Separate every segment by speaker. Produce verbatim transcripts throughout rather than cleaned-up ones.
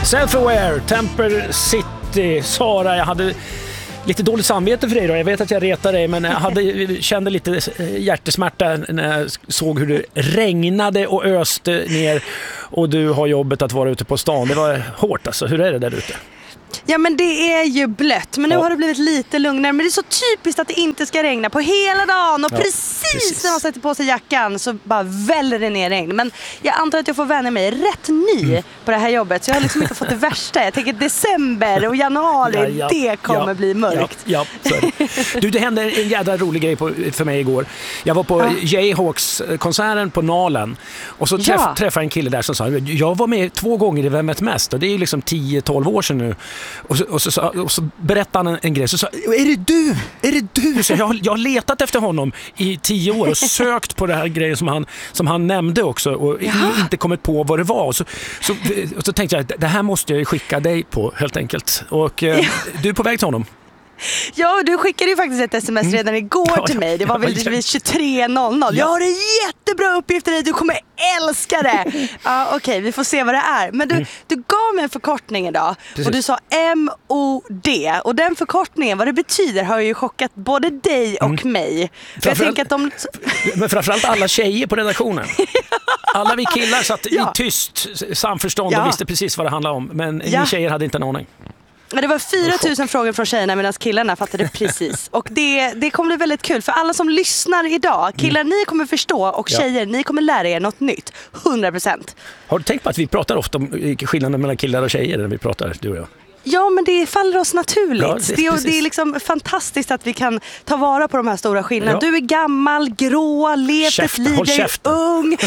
Speaker 1: Self-aware, Temper City. Sara, jag hade lite dåligt samvete för dig då. Jag vet att jag retar dig, men jag hade, kände lite hjärtesmärta när jag såg hur det regnade och öste ner och du har jobbet att vara ute på stan. Det var hårt alltså. Hur är det där ute?
Speaker 2: Ja, men det är ju blött. Men nu ja. har det blivit lite lugnare. Men det är så typiskt att det inte ska regna på hela dagen. Och ja, precis, precis när man sätter på sig jackan så bara väller det ner regn. Men jag antar att jag får vänja mig rätt ny mm. på det här jobbet. Så jag har liksom inte fått det värsta. Jag tänker december och januari, ja, ja, det kommer ja, bli mörkt.
Speaker 1: Ja, ja, du, det hände en jävla rolig grej på, för mig igår. Jag var på ja. Jayhawks-konserten på Nalen. Och så träff, ja. träffade en kille där som sa, jag var med två gånger i Vem vet mest. Och det är ju liksom tio tolv år sedan nu. Och så, och, så, och så berättade han en, en grej. Så sa, är det du? Är det du? Så jag, jag har letat efter honom i tio år och sökt på det här grejen som han, som han nämnde också. Och ja. inte kommit på vad det var. Och så, så, och så tänkte jag, det här måste jag skicka dig på helt enkelt. Och eh, ja. du är på väg till honom.
Speaker 2: Ja, du skickade ju faktiskt ett sms redan igår ja, till mig. Det var väl vid tjugotre noll noll. Ja. Jag har en jättebra uppgift till dig. Du kommer älska det. Ja, okej, okay, vi får se vad det är. Men du, mm. du gav mig en förkortning idag. Precis. Och du sa M O D. Och den förkortningen, vad det betyder, har ju chockat både dig och mm. mig. För jag tänker att de...
Speaker 1: Men framförallt alla tjejer på redaktionen. Alla vi killar satt ja. i tyst samförstånd ja. och visste precis vad det handlade om. Men ja. ni tjejer hade inte en aning.
Speaker 2: Det var fyra tusen frågor från tjejerna medan killarna fattade precis. Och det, det kommer bli väldigt kul för alla som lyssnar idag. Killar, mm. ni kommer förstå och tjejer, ja. ni kommer lära er något nytt. hundra procent.
Speaker 1: Har du tänkt på att vi pratar ofta om skillnaden mellan killar och tjejer när vi pratar, du och jag?
Speaker 2: Ja, men det faller oss naturligt. Ja, det, det, är, det är liksom fantastiskt att vi kan ta vara på de här stora skillnaderna. Ja. Du är gammal, grå, levt ett liv, är ung,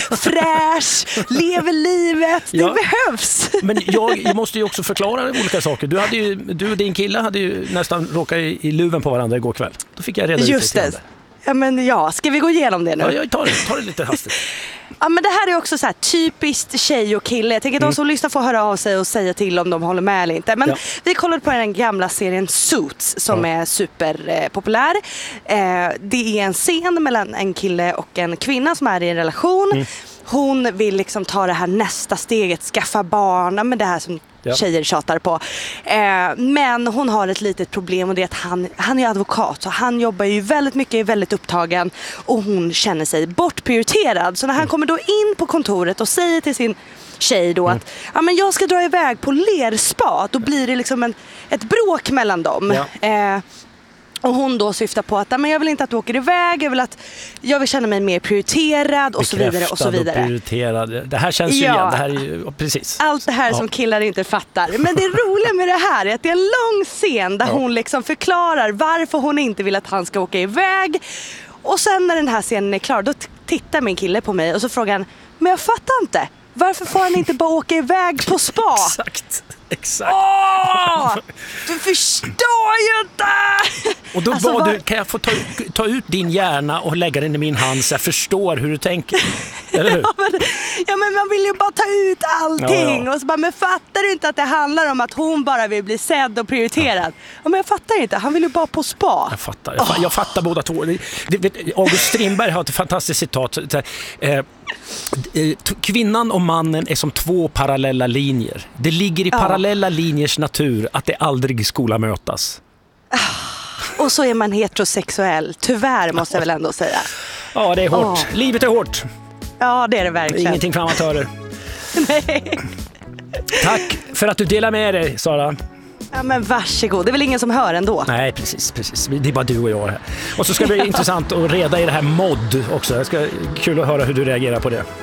Speaker 2: fräsch, lever livet. Ja. Det behövs.
Speaker 1: Men jag, jag måste ju också förklara olika saker. Du, hade ju, du och din kille hade ju nästan råkat i, i luven på varandra igår kväll. Då fick jag reda
Speaker 2: Just
Speaker 1: ut
Speaker 2: det. Ja, men ja, ska vi gå igenom det nu?
Speaker 1: Ja, jag tar det, tar det lite hastigt.
Speaker 2: Ja, men det här är också så här typiskt tjej och kille. Jag tänker att mm. de som lyssnar får höra av sig och säga till om de håller med eller inte. Men ja. vi kollade på den gamla serien Suits som ja. är superpopulär. Eh, det är en scen mellan en kille och en kvinna som är i en relation. Mm. Hon vill liksom ta det här nästa steget, skaffa barn, men det här som ja. tjejer tjatar på. Eh, men hon har ett litet problem och det är att han, han är advokat. Så han jobbar ju väldigt mycket, är väldigt upptagen och hon känner sig bortprioriterad. Så när han mm. kommer då in på kontoret och säger till sin tjej då mm. att ja, men jag ska dra iväg på lerspa, då blir det liksom en, ett bråk mellan dem. Ja. Eh, Och hon då syftar på att men jag vill inte att du åker iväg, jag vill att jag vill känna mig mer prioriterad och så vidare och så vidare.
Speaker 1: Och prioriterad. Det här känns ju
Speaker 2: ja.
Speaker 1: igen, det här är ju precis.
Speaker 2: Allt det här ja. som killar inte fattar. Men det roliga med det här är att det är en lång scen där ja. hon liksom förklarar varför hon inte vill att han ska åka iväg. Och sen när den här scenen är klar, då tittar min kille på mig och så frågar han, men jag fattar inte. Varför får han inte bara åka iväg på spa?
Speaker 1: Exakt, exakt.
Speaker 2: Åh, du förstår ju inte!
Speaker 1: Och då
Speaker 2: alltså,
Speaker 1: bad
Speaker 2: var...
Speaker 1: du, kan jag få ta, ta ut din hjärna och lägga den i min hand så jag förstår hur du tänker? Eller hur?
Speaker 2: Ja, men, ja, men man vill ju bara ta ut allting. Ja, ja. Och så bara, men fattar du inte att det handlar om att hon bara vill bli sedd och prioriterad? Ja, ja men jag fattar inte, han vill ju bara på spa.
Speaker 1: Jag fattar, jag, oh. jag fattar båda två. Det, det, August Strindberg har ett fantastiskt citat. Eh, kvinnan och mannen är som två parallella linjer. Det ligger i ja. parallella linjers natur att det aldrig skola mötas.
Speaker 2: Och så är man heterosexuell. Tyvärr måste jag väl ändå säga.
Speaker 1: Ja, det är hårt. Oh. Livet är hårt.
Speaker 2: Ja, det är det verkligen.
Speaker 1: Ingenting för amatörer.
Speaker 2: Nej.
Speaker 1: Tack för att du delar med dig, Sara.
Speaker 2: Ja, men varsågod. Det är väl ingen som hör ändå.
Speaker 1: Nej, precis, precis. Det är bara du och jag här. Och så ska det bli intressant att reda i det här mod också. Det ska kul att höra hur du reagerar på det.